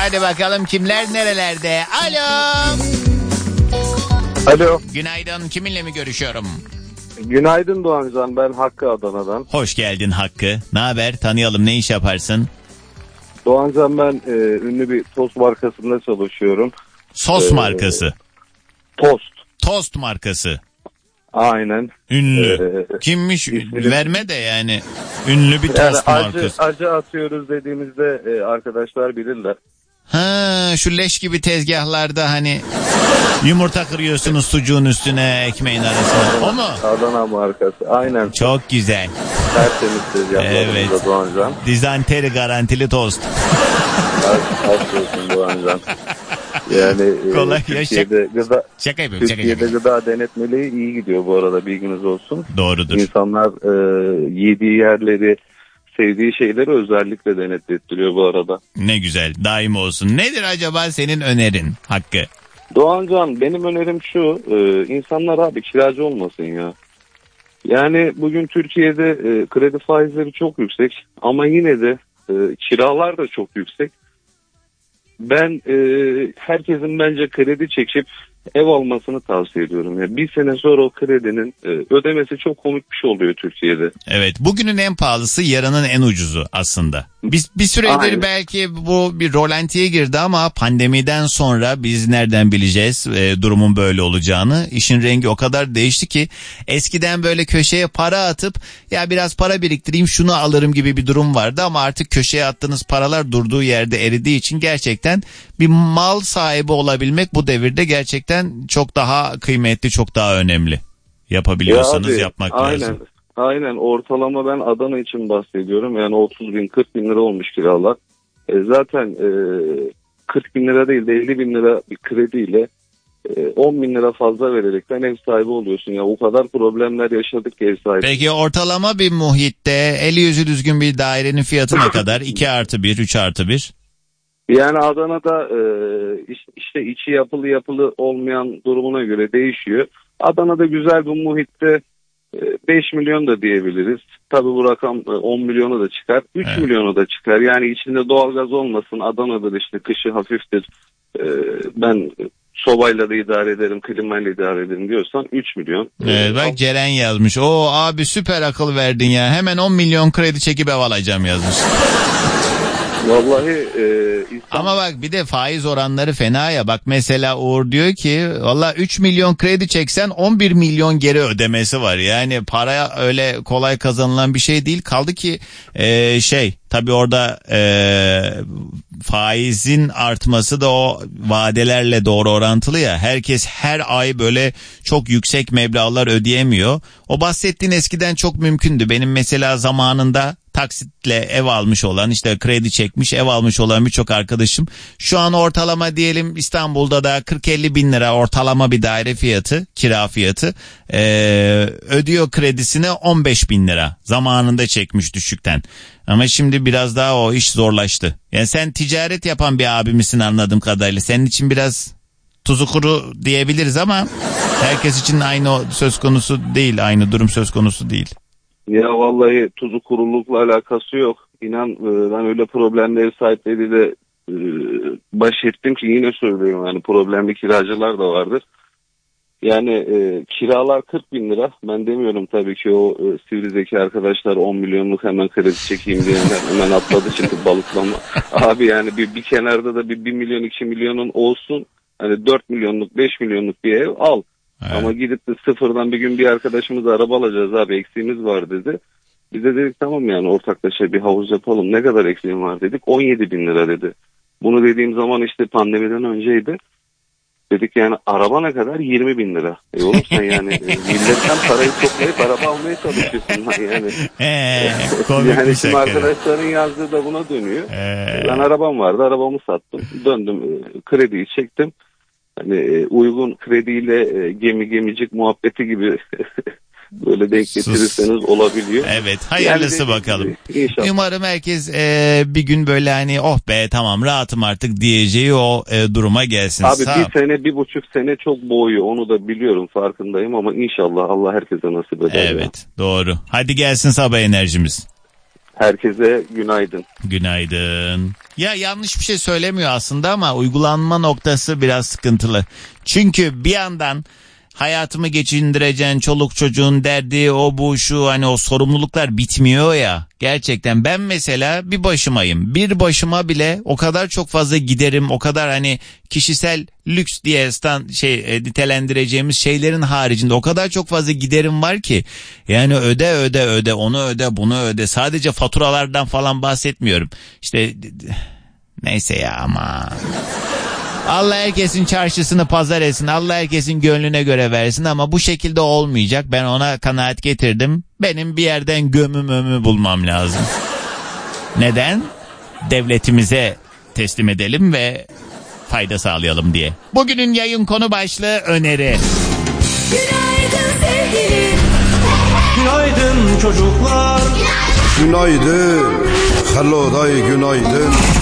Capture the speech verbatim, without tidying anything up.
Hadi bakalım kimler nerelerde? Alo. Alo. Günaydın. Kiminle mi görüşüyorum? Günaydın Doğancan. Ben Hakkı Adana'dan. Hoş geldin Hakkı. Ne haber? Tanıyalım. Ne iş yaparsın? Doğancan ben e, ünlü bir tost markasında çalışıyorum. Sos ee, markası. Tost. Tost markası. Aynen. Ünlü. Ee, Kimmiş? ismini... Verme de yani. Ünlü bir tost yani acı, markası. acı atıyoruz dediğimizde e, arkadaşlar bilirler. Ha, şu leş gibi tezgahlarda hani yumurta kırıyorsunuz sucuğun üstüne, ekmeğin arasına. O mu? Adana markası. Aynen. Çok güzel. Tertemiz tezgahlarımızda Evet. Doğancan. Dizanteri garantili tost. Aşk olsun Doğancan. Yani Kolay e, Türkiye'de ya, gıda şaka yapıyorum, şaka Türkiye'de yapıyorum. gıda denetmeliği iyi gidiyor bu arada, bilginiz olsun. Doğrudur. İnsanlar e, yediği yerleri, sevdiği şeyleri özellikle denetlettiriyor bu arada. Ne güzel, daim olsun. Nedir acaba senin önerin Hakkı? Doğancan, benim önerim şu, e, insanlar abi kiracı olmasın ya. Yani bugün Türkiye'de e, kredi faizleri çok yüksek ama yine de e, kiralar da çok yüksek. Ben e, herkesin bence kredi çekip ev almasını tavsiye ediyorum. Yani bir sene sonra o kredinin e, ödemesi çok komik bir şey oluyor Türkiye'de. Evet, bugünün en pahalısı yarının en ucuzu aslında. Biz bir süredir Aynen. belki bu bir rolantiye girdi ama pandemiden sonra biz nereden bileceğiz e, durumun böyle olacağını. İşin rengi o kadar değişti ki eskiden böyle köşeye para atıp ya biraz para biriktireyim şunu alırım gibi bir durum vardı ama artık köşeye attığınız paralar durduğu yerde eridiği için gerçekten bir mal sahibi olabilmek bu devirde gerçekten çok daha kıymetli, çok daha önemli. Yapabiliyorsanız Ya abi, yapmak aynen, lazım. Aynen, ortalama ben Adana için bahsediyorum. Yani otuz bin kırk bin lira olmuş kiralar. E, zaten e, kırk bin lira değil de elli bin lira bir krediyle e, on bin lira fazla vererekten ev sahibi oluyorsun. Ya o kadar problemler yaşadık ki ev sahibi. Peki ortalama bir muhitte eli yüzü düzgün bir dairenin fiyatı ne kadar? iki artı bir, üç artı bir? Yani Adana'da e, işte içi yapılı yapılı olmayan durumuna göre değişiyor. Adana'da güzel bir muhitte beş milyon da diyebiliriz. Tabii bu rakam on milyona da çıkar. üç Evet. milyona da çıkar. Yani içinde doğalgaz olmasın. Adana'da da işte kışı hafiftir. Ee, ben sobayla da idare ederim, klimayla idare ederim diyorsan üç milyon. Evet, bak Ceren yazmış. Oo abi süper akıl verdin ya. Hemen on milyon kredi çekip ev alacağım yazmış. Vallahi e, insan... Ama bak bir de faiz oranları fena ya. Bak mesela Uğur diyor ki valla üç milyon kredi çeksen on bir milyon geri ödemesi var. Yani para öyle kolay kazanılan bir şey değil. Kaldı ki e, şey tabii orada e, faizin artması da o vadelerle doğru orantılı ya. Herkes her ay böyle çok yüksek meblağlar ödeyemiyor. O bahsettiğin eskiden çok mümkündü. Benim mesela zamanında taksitle ev almış olan, işte kredi çekmiş ev almış olan birçok arkadaşım şu an ortalama diyelim İstanbul'da da kırk elli bin lira ortalama bir daire fiyatı, kira fiyatı ee, ödüyor kredisine on beş bin lira zamanında çekmiş düşükten. Ama şimdi biraz daha o iş zorlaştı. Yani sen ticaret yapan bir abimizsin anladığım kadarıyla. Senin için biraz tuzu kuru diyebiliriz ama herkes için aynı söz konusu değil, aynı durum söz konusu değil. Ya vallahi tuzu kurulukla alakası yok. İnan ben öyle problemli ev sahipleriyle e, baş ettim ki yine söylüyorum, yani problemli kiracılar da vardır. Yani e, kiralar kırk bin lira. Ben demiyorum tabii ki o e, sivri zeki arkadaşlar on milyonluk hemen kredi çekeyim diye hemen atladı şimdi balıklama. Abi yani bir, bir kenarda da bir, bir milyon iki milyonun olsun. Hani dört milyonluk beş milyonluk bir ev al. Evet. Ama gidip de sıfırdan bir gün bir arkadaşımız araba alacağız abi, eksiğimiz var dedi. Biz de dedik tamam yani ortaklaşa bir havuz yapalım. Ne kadar eksiğim var dedik. on yedi bin lira dedi. Bunu dediğim zaman işte pandemiden önceydi. Dedik yani araba ne kadar? yirmi bin lira. E oğlum sen yani e, milletten parayı toplayıp araba almaya çalışıyorsun yani. Eee yani şimdi arkadaşların yazdığı da buna dönüyor. Ee... Ben arabam vardı, arabamı sattım. Döndüm e, krediyi çektim. Hani e, uygun krediyle e, gemi gemicik muhabbeti gibi böyle denk getirirseniz olabiliyor. Evet, hayırlısı yani bakalım. İnşallah. Umarım herkes e, bir gün böyle hani oh be tamam rahatım artık diyeceği o e, duruma gelsin. Abi Sağ bir sene bir buçuk sene çok boğuyor, onu da biliyorum, farkındayım ama inşallah Allah herkese nasip eder. Evet ya. Doğru. Hadi gelsin sabah enerjimiz. Herkese günaydın. Günaydın. Ya yanlış bir şey söylemiyor aslında ama uygulanma noktası biraz sıkıntılı. Çünkü bir yandan hayatımı geçindireceksin, çoluk çocuğun derdi, o bu şu, hani o sorumluluklar bitmiyor ya. Gerçekten ben mesela bir başımayım. Bir başıma bile o kadar çok fazla giderim, o kadar hani kişisel lüks diye stand, şey nitelendireceğimiz şeylerin haricinde o kadar çok fazla giderim var ki. Yani öde öde öde, onu öde, bunu öde. Sadece faturalardan falan bahsetmiyorum. İşte neyse ya ama... Allah herkesin çarşısını pazar etsin. Allah herkesin gönlüne göre versin ama bu şekilde olmayacak. Ben ona kanaat getirdim. Benim bir yerden gömüm ömü bulmam lazım. Neden? Devletimize teslim edelim ve fayda sağlayalım diye. Bugünün yayın konu başlığı öneri. Günaydın sevgilim. Günaydın çocuklar. Günaydın. Hello day günaydın.